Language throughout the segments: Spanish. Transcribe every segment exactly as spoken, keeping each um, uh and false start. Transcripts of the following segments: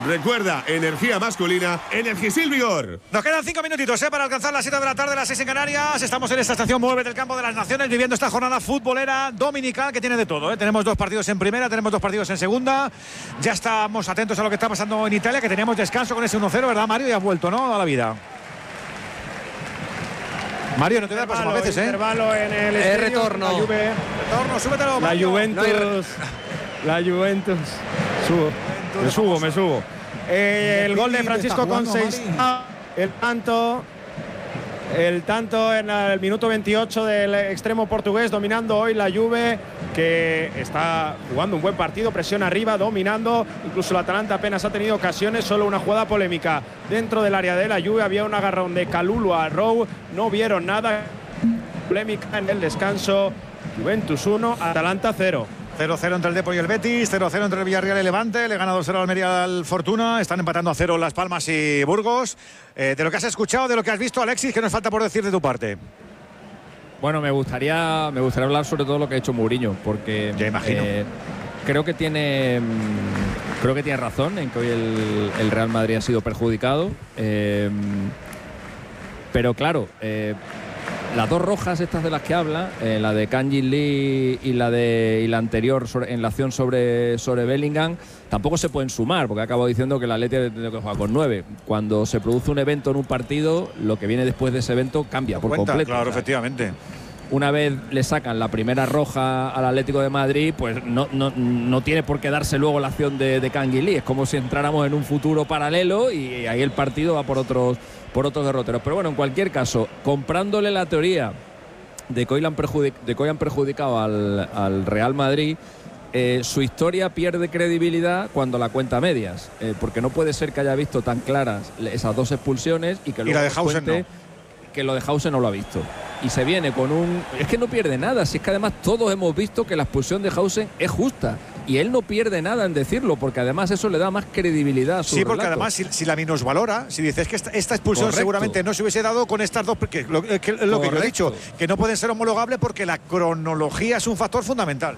Recuerda, energía masculina, Energisil Vigor. Nos quedan cinco minutitos ¿eh? para alcanzar las siete de la tarde, las seis en Canarias. Estamos en esta estación Mueve del Campo de las Naciones viviendo esta jornada futbolera dominical que tiene de todo. ¿eh? Tenemos dos partidos en primera, tenemos dos partidos en segunda. Ya estamos atentos a lo que está pasando en Italia, que teníamos descanso con ese uno cero, ¿verdad, Mario? Y has vuelto, ¿no? A la vida. Mario, no te da paso a veces, ¿eh? Intervalo en el es retorno. La Juve. Retorno, súbetelo, La Mario. Juventus. No hay... La Juventus. Subo. Me subo, me subo. Eh, el gol de Francisco Conceição, el tanto, el tanto en el minuto veintiocho del extremo portugués, dominando hoy la Juve, que está jugando un buen partido, presión arriba, dominando. Incluso el Atalanta apenas ha tenido ocasiones, solo una jugada polémica dentro del área de la Juve. Había un agarrón de Kalulu a Rowe, no vieron nada. Polémica en el descanso. Juventus uno, Atalanta cero. cero cero entre el Depor y el Betis, cero cero entre el Villarreal y el Levante, le gana dos cero al Almería al Fortuna, están empatando a cero Las Palmas y Burgos. Eh, de lo que has escuchado, de lo que has visto, Alexis, ¿qué nos falta por decir de tu parte? Bueno, me gustaría, me gustaría hablar sobre todo lo que ha hecho Mourinho, porque ya imagino. Eh, creo que tiene creo que tiene razón en que hoy el, el Real Madrid ha sido perjudicado. Eh, pero claro, eh, las dos rojas estas de las que habla, eh, la de Kang-in Lee y la de y la anterior sobre, en la acción sobre, sobre Bellingham, tampoco se pueden sumar, porque acabo diciendo que el Atleti ha tenido que jugar con nueve. Cuando se produce un evento en un partido, lo que viene después de ese evento cambia por Cuenta, completo. claro, o sea, efectivamente. Una vez le sacan la primera roja al Atlético de Madrid, pues no, no, no tiene por qué darse luego la acción de, de Kang-in Lee. Es como si entráramos en un futuro paralelo y ahí el partido va por otros, por otros derroteros. Pero bueno, en cualquier caso, comprándole la teoría de que hoy, le han, perjudic de que hoy han perjudicado al, al Real Madrid, eh, su historia pierde credibilidad cuando la cuenta a medias. Eh, porque no puede ser que haya visto tan claras esas dos expulsiones y que luego y la de Hausen cuente no. que lo de Hausen no lo ha visto. Y se viene con un... Es que no pierde nada, si es que además todos hemos visto que la expulsión de Hausen es justa. Y él no pierde nada en decirlo, porque además eso le da más credibilidad a su Sí, porque relato. además si, si la minusvalora, si dices que esta, esta expulsión Correcto. seguramente no se hubiese dado con estas dos, porque lo, que, lo que yo he dicho, que no pueden ser homologables porque la cronología es un factor fundamental.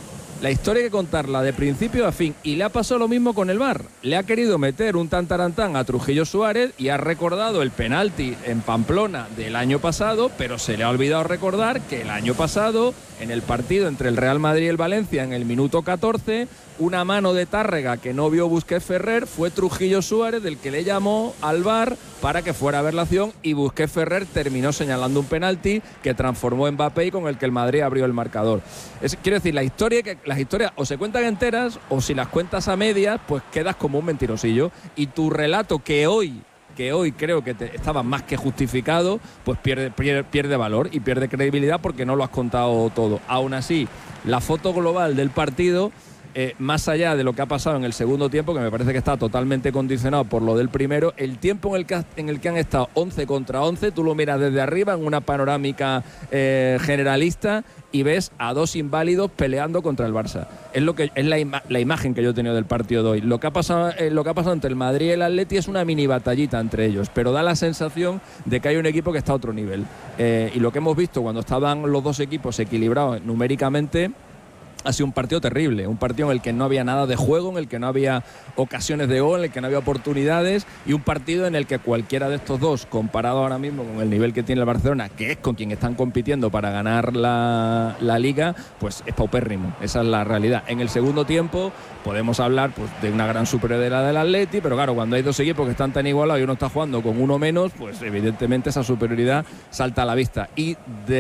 La historia hay que contarla de principio a fin, y le ha pasado lo mismo con el V A R. Le ha querido meter un tantarantán a Trujillo Suárez y ha recordado el penalti en Pamplona del año pasado, pero se le ha olvidado recordar que el año pasado, en el partido entre el Real Madrid y el Valencia, en el minuto catorce, una mano de Tárrega que no vio Busquets Ferrer, fue Trujillo Suárez del que le llamó al V A R para que fuera a ver la acción, y Busquets Ferrer terminó señalando un penalti que transformó en Mbappé y con el que el Madrid abrió el marcador. Es, quiero decir, la historia, que, las historias o se cuentan enteras o si las cuentas a medias, pues quedas como un mentirosillo, y tu relato que hoy que hoy creo que te, estaba más que justificado, pues pierde, pierde, pierde valor y pierde credibilidad porque no lo has contado todo. Aún así, la foto global del partido, Eh, más allá de lo que ha pasado en el segundo tiempo, que me parece que está totalmente condicionado por lo del primero, el tiempo en el que, en el que han estado once contra once, tú lo miras desde arriba en una panorámica eh, generalista y ves a dos inválidos peleando contra el Barça. Es lo que es la, ima la imagen que yo he tenido del partido de hoy. Lo que ha pasado, eh, lo que ha pasado entre el Madrid y el Atleti es una mini batallita entre ellos, pero da la sensación de que hay un equipo que está a otro nivel. Eh, y lo que hemos visto cuando estaban los dos equipos equilibrados numéricamente, ha sido un partido terrible, un partido en el que no había nada de juego, en el que no había ocasiones de gol, en el que no había oportunidades, y un partido en el que cualquiera de estos dos, comparado ahora mismo con el nivel que tiene el Barcelona, que es con quien están compitiendo para ganar la, la Liga, pues es paupérrimo. Esa es la realidad. En el segundo tiempo podemos hablar pues, de una gran superioridad del Atleti, pero claro, cuando hay dos equipos que están tan igualados y uno está jugando con uno menos, pues evidentemente esa superioridad salta a la vista. Y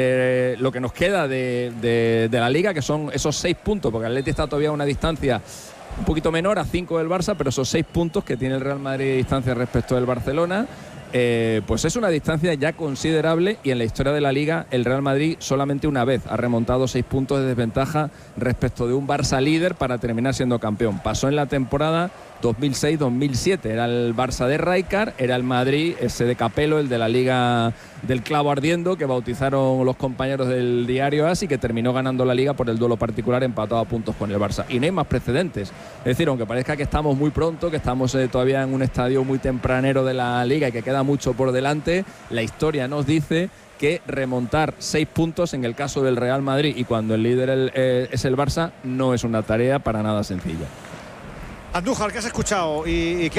de lo que nos queda de, de, de la Liga, que son esos seis puntos, porque el Atleti está todavía a una distancia un poquito menor, a cinco del Barça, pero esos seis puntos que tiene el Real Madrid de distancia respecto del Barcelona, eh, pues es una distancia ya considerable, y en la historia de la Liga el Real Madrid solamente una vez ha remontado seis puntos de desventaja respecto de un Barça líder para terminar siendo campeón. Pasó en la temporada dos mil seis dos mil siete, era el Barça de Rijkaard, era el Madrid ese de Capello, el de la Liga del Clavo Ardiendo, que bautizaron los compañeros del diario A S, y que terminó ganando la Liga por el duelo particular, empatado a puntos con el Barça. Y no hay más precedentes. Es decir, aunque parezca que estamos muy pronto, que estamos eh, todavía en un estadio muy tempranero de la Liga y que queda mucho por delante, la historia nos dice que remontar seis puntos en el caso del Real Madrid, y cuando el líder el, eh, es el Barça, no es una tarea para nada sencilla. Andújar, ¿qué has escuchado? ¿Y, y qué